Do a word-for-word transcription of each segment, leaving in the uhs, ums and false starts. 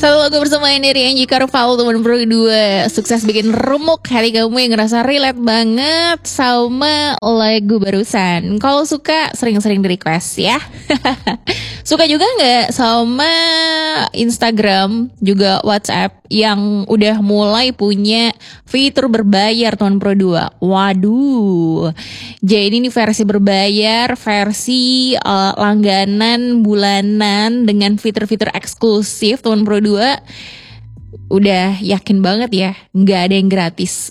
Satu lagu bersamaan dari Angie Carvalho teman pro dua. Sukses bikin remuk hati kamu yang ngerasa relate banget sama lagu barusan. Kalau suka sering-sering di request ya. Suka juga gak sama Instagram juga WhatsApp yang udah mulai punya fitur berbayar teman pro dua? Waduh. Jadi ini versi berbayar, versi uh, langganan bulanan dengan fitur-fitur eksklusif teman pro dua. Udah yakin banget ya, nggak ada yang gratis.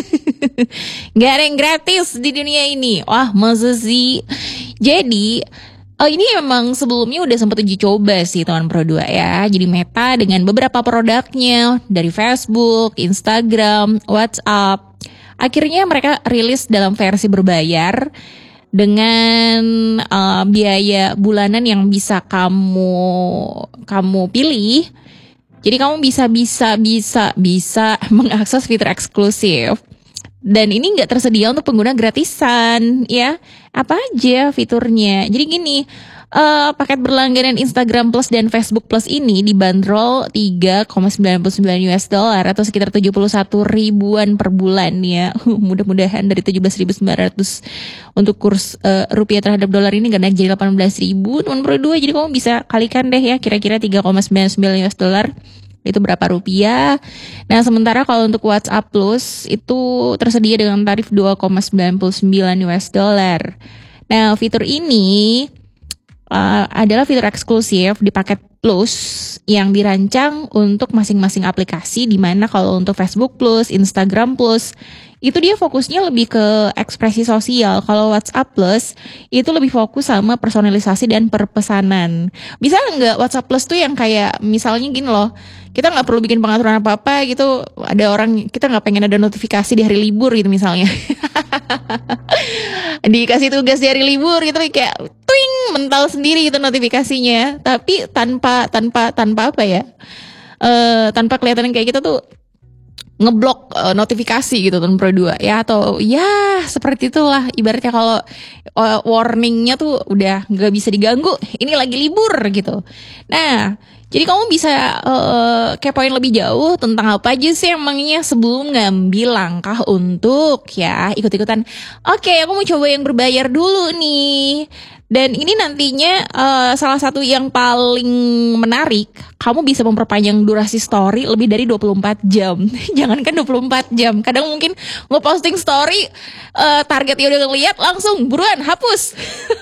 Nggak ada yang gratis di dunia ini. Wah, masa sih? Jadi oh, ini memang sebelumnya udah sempat uji coba sih teman pro dua ya. Jadi Meta dengan beberapa produknya dari Facebook, Instagram, WhatsApp, akhirnya mereka rilis dalam versi berbayar dengan uh, biaya bulanan yang bisa kamu kamu pilih. Jadi kamu bisa bisa bisa bisa mengakses fitur eksklusif. Dan ini nggak tersedia untuk pengguna gratisan, ya. Apa aja fiturnya? Jadi gini, uh, paket berlangganan Instagram Plus dan Facebook Plus ini dibanderol tiga koma sembilan sembilan U S dollar atau sekitar tujuh puluh satu ribuan per bulan ya. Mudah-mudahan dari tujuh belas ribu sembilan ratus untuk kurs uh, rupiah terhadap dolar ini gak naik jadi delapan belas ribu teman pro dua. Jadi kamu bisa kalikan deh ya, kira-kira tiga koma sembilan sembilan U S dollar itu berapa rupiah. Nah sementara kalau untuk WhatsApp Plus itu tersedia dengan tarif dua koma sembilan sembilan U S dollar. Nah fitur ini uh, adalah fitur eksklusif di paket Plus yang dirancang untuk masing-masing aplikasi, di mana kalau untuk Facebook Plus, Instagram Plus itu dia fokusnya lebih ke ekspresi sosial. Kalau WhatsApp Plus itu lebih fokus sama personalisasi dan perpesanan. Bisa nggak WhatsApp Plus tuh yang kayak misalnya gini loh, kita nggak perlu bikin pengaturan apa-apa gitu. Ada orang, kita nggak pengen ada notifikasi di hari libur gitu misalnya. Dikasih tugas di hari libur gitu kayak twing mental sendiri gitu notifikasinya. Tapi tanpa tanpa tanpa apa ya? Uh, tanpa kelihatan kayak kita tuh ngeblok uh, notifikasi gitu teman pro dua ya, atau ya seperti itulah ibaratnya. Kalau uh, warningnya tuh udah nggak bisa diganggu, ini lagi libur gitu. Nah jadi kamu bisa uh, kepoin lebih jauh tentang apa aja sih emangnya sebelum ngambil langkah untuk ya ikut-ikutan. Oke, okay, aku mau coba yang berbayar dulu nih. Dan ini nantinya uh, salah satu yang paling menarik, kamu bisa memperpanjang durasi story lebih dari dua puluh empat jam. Jangankan dua puluh empat jam, kadang mungkin ngeposting story uh, targetnya udah ngeliat langsung buruan hapus.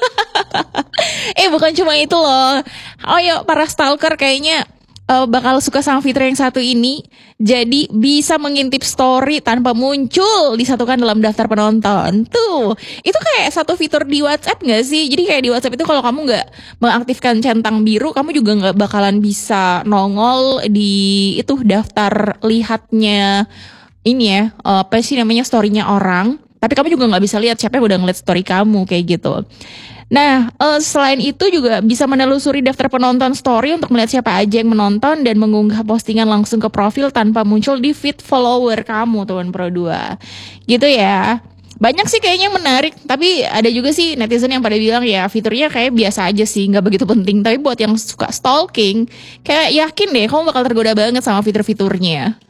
Eh bukan cuma itu loh. Oh ya, para stalker kayaknya uh, bakal suka sama fitur yang satu ini. Jadi bisa mengintip story tanpa muncul disatukan dalam daftar penonton. Tuh, itu kayak satu fitur di WhatsApp gak sih? Jadi kayak di WhatsApp itu kalau kamu gak mengaktifkan centang biru, kamu juga gak bakalan bisa nongol di itu daftar lihatnya ini ya, apa sih namanya, story-nya orang. Tapi kamu juga gak bisa lihat siapa yang udah ngeliat story kamu kayak gitu. Nah, uh, selain itu juga bisa menelusuri daftar penonton story untuk melihat siapa aja yang menonton dan mengunggah postingan langsung ke profil tanpa muncul di feed follower kamu, teman pro dua. Gitu ya. Banyak sih kayaknya menarik, tapi ada juga sih netizen yang pada bilang ya fiturnya kayak biasa aja sih, nggak begitu penting. Tapi buat yang suka stalking, kayak yakin deh kamu bakal tergoda banget sama fitur-fiturnya.